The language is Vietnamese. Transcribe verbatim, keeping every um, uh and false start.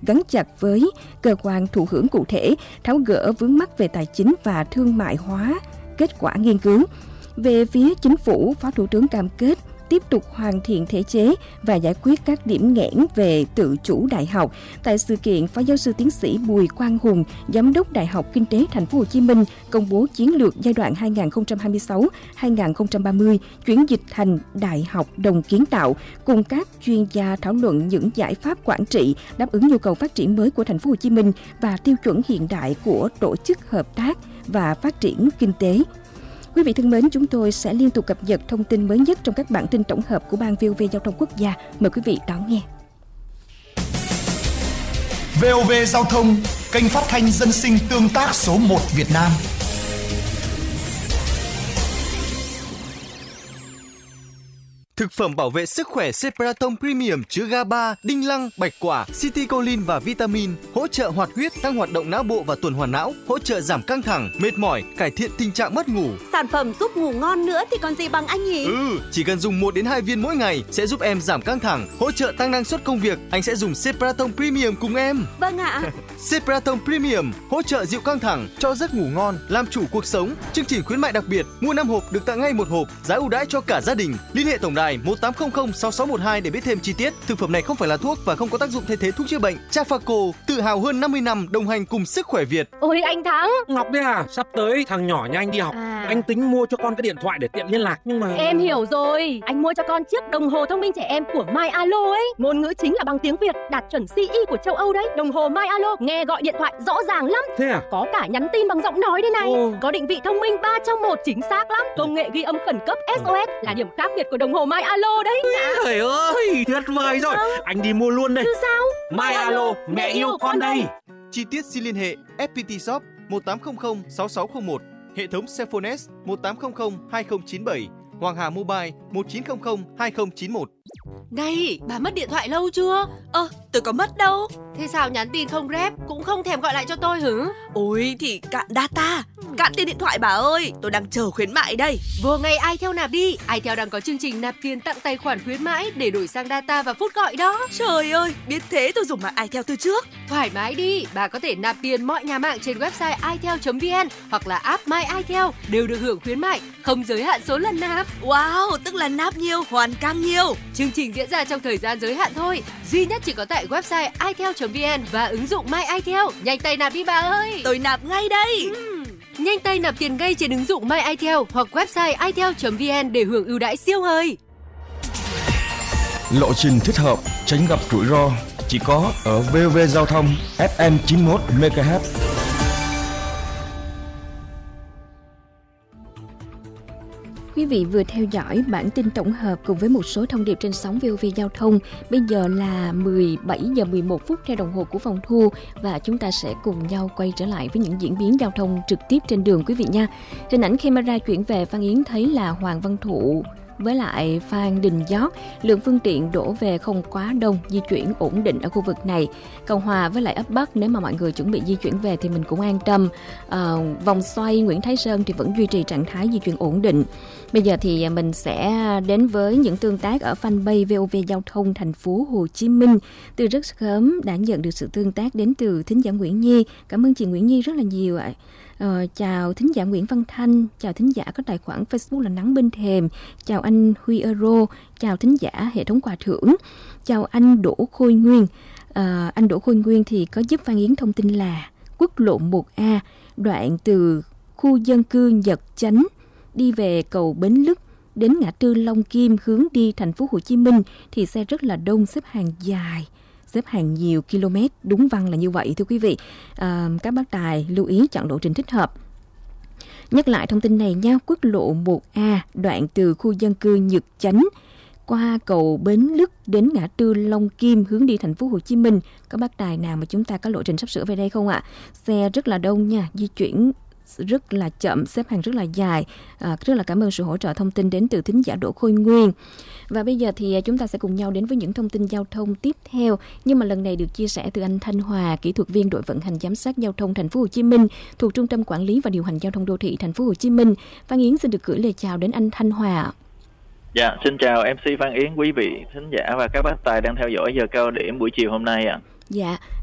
gắn chặt với cơ quan thụ hưởng cụ thể, tháo gỡ vướng mắc về tài chính và thương mại hóa kết quả nghiên cứu. Về phía chính phủ, Phó Thủ tướng cam kết tiếp tục hoàn thiện thể chế và giải quyết các điểm nghẽn về tự chủ đại học. Tại sự kiện, Phó giáo sư tiến sĩ Bùi Quang Hùng, Giám đốc Đại học Kinh tế Thành phố Hồ Chí Minh công bố chiến lược giai đoạn hai nghìn không trăm hai mươi sáu đến hai nghìn không trăm ba mươi chuyển dịch thành đại học đồng kiến tạo, cùng các chuyên gia thảo luận những giải pháp quản trị đáp ứng nhu cầu phát triển mới của Thành phố Hồ Chí Minh và tiêu chuẩn hiện đại của tổ chức hợp tác và phát triển kinh tế. Quý vị thân mến, chúng tôi sẽ liên tục cập nhật thông tin mới nhất trong các bản tin tổng hợp của Ban vê o vê Giao thông Quốc gia. Mời quý vị đón nghe. vê o vê Giao thông, kênh phát thanh dân sinh tương tác số một Việt Nam. Thực phẩm bảo vệ sức khỏe Cepratom Premium chứa giê a ba, đinh lăng, bạch quả, citicoline và vitamin, hỗ trợ hoạt huyết, tăng hoạt động não bộ và tuần hoàn não, hỗ trợ giảm căng thẳng, mệt mỏi, cải thiện tình trạng mất ngủ. Sản phẩm giúp ngủ ngon nữa thì còn gì bằng anh nhỉ? Ừ, chỉ cần dùng một đến hai viên mỗi ngày sẽ giúp em giảm căng thẳng, hỗ trợ tăng năng suất công việc. Anh sẽ dùng Cepratom Premium cùng em. Vâng ạ. Cepratom Premium hỗ trợ dịu căng thẳng, cho giấc ngủ ngon, làm chủ cuộc sống. Chương trình khuyến mại đặc biệt, mua năm hộp được tặng ngay một hộp, giá ưu đãi cho cả gia đình. Liên hệ tổng đài một tám không không sáu sáu một hai để biết thêm chi tiết. Thực phẩm này không phải là thuốc và không có tác dụng thay thế thuốc chữa bệnh. Trafaco, tự hào hơn năm mươi năm đồng hành cùng sức khỏe Việt. Ôi anh Thắng. Ngọc đấy à, sắp tới thằng nhỏ nhà anh đi học. À. Anh tính mua cho con cái điện thoại để tiện liên lạc nhưng mà... Em hiểu rồi, anh mua cho con chiếc đồng hồ thông minh trẻ em của MyAlo ấy. Ngôn ngữ chính là bằng tiếng Việt, đạt chuẩn xê e của châu Âu đấy. Đồng hồ MyAlo nghe gọi điện thoại rõ ràng lắm. Thế à? Có cả nhắn tin bằng giọng nói đây này. Ồ. Có định vị thông minh ba trong một, chính xác lắm. Công nghệ ghi âm khẩn cấp ét o ét là điểm khác biệt của đồng hồ MyAlo đấy. Trời ơi, tuyệt vời rồi. À. Anh đi mua luôn đây. Chứ sao? MyAlo, mẹ yêu con đây. Chi tiết xin liên hệ ép pê tê Shop một tám không không sáu sáu không một, hệ thống Cellphone S một tám không không hai không chín bảy, Hoàng Hà Mobile một chín không không hai không chín một. Này, bà mất điện thoại lâu chưa? Ơ, tôi có mất đâu. Thế sao nhắn tin không rep, cũng không thèm gọi lại cho tôi hử? Ôi thì cạn data, cạn tiền điện thoại bà ơi, tôi đang chờ khuyến mại đây. Vô ngay iTel nạp đi, iTel đang có chương trình nạp tiền tặng tài khoản khuyến mãi để đổi sang data và phút gọi đó. Trời ơi, biết thế tôi dùng mạng iTel từ trước. Thoải mái đi, bà có thể nạp tiền mọi nhà mạng trên website itel chấm vn hoặc là app MyITel đều được hưởng khuyến mại, không giới hạn số lần nạp. Wow, tức là nạp nhiều, hoàn càng nhiều. Chương trình diễn ra trong thời gian giới hạn thôi, duy nhất chỉ có tại website itel chấm vn và ứng dụng MyITel. Nhanh tay nạp đi bà ơi. Tôi nạp ngay đây. Uhm. Nhanh tay nạp tiền ngay trên ứng dụng MyITel hoặc website itel chấm vn để hưởng ưu đãi siêu hời. Lộ trình thích hợp, tránh gặp rủi ro chỉ có ở vê o vê Giao thông ép em chín mươi mốt mê ga héc. Quý vị vừa theo dõi bản tin tổng hợp cùng với một số thông điệp trên sóng vê o vê Giao thông. Bây giờ là mười bảy giờ mười một phút theo đồng hồ của phòng thu và chúng ta sẽ cùng nhau quay trở lại với những diễn biến giao thông trực tiếp trên đường quý vị nha. Hình ảnh camera chuyển về Phan Yến thấy là Hoàng Văn Thụ với lại Phan Đình Giót, lượng phương tiện đổ về không quá đông, di chuyển ổn định ở khu vực này. Cầu Hòa với lại ấp Bắc, nếu mà mọi người chuẩn bị di chuyển về thì mình cũng an tâm. À, vòng xoay Nguyễn Thái Sơn thì vẫn duy trì trạng thái di chuyển ổn định. Bây giờ thì mình sẽ đến với những tương tác ở fanpage vê o vê Giao thông Thành phố Hồ Chí Minh. Từ rất sớm đã nhận được sự tương tác đến từ thính giả Nguyễn Nhi. Cảm ơn chị Nguyễn Nhi rất là nhiều ạ. Ờ, chào thính giả Nguyễn Văn Thanh, chào thính giả có tài khoản Facebook là Nắng Bên Thềm, chào anh Huy Euro, chào thính giả hệ thống quà thưởng, chào anh Đỗ Khôi Nguyên. Ờ, anh Đỗ Khôi Nguyên thì có giúp Phan Yến thông tin là quốc lộ một A, đoạn từ khu dân cư Nhật Chánh đi về cầu Bến Lức đến ngã tư Long Kim hướng đi thành phố Hồ Chí Minh thì xe rất là đông, xếp hàng dài, xếp hàng nhiều km, đúng văn là như vậy thưa quý vị. À, các bác tài lưu ý chọn lộ trình thích hợp. Nhắc lại thông tin này nha, quốc lộ một A đoạn từ khu dân cư Nhật Chánh qua cầu Bến Lức đến ngã tư Long Kim hướng đi thành phố Hồ Chí Minh. Các bác tài nào mà chúng ta có lộ trình sắp sửa về đây không ạ? Xe rất là đông nha, di chuyển rất là chậm, xếp hàng rất là dài. À, rất là cảm ơn sự hỗ trợ thông tin đến từ thính giả Đỗ Khôi Nguyên. Và bây giờ thì chúng ta sẽ cùng nhau đến với những thông tin giao thông tiếp theo, nhưng mà lần này được chia sẻ từ anh Thanh Hòa, kỹ thuật viên đội vận hành giám sát giao thông Thành phố Hồ Chí Minh thuộc Trung tâm Quản lý và Điều hành Giao thông Đô thị Thành phố Hồ Chí Minh. Phan Yến xin được gửi lời chào đến anh Thanh Hòa. Dạ, xin chào em xê Phan Yến, quý vị thính giả và các bác tài đang theo dõi giờ cao điểm buổi chiều hôm nay ạ. À. Dạ,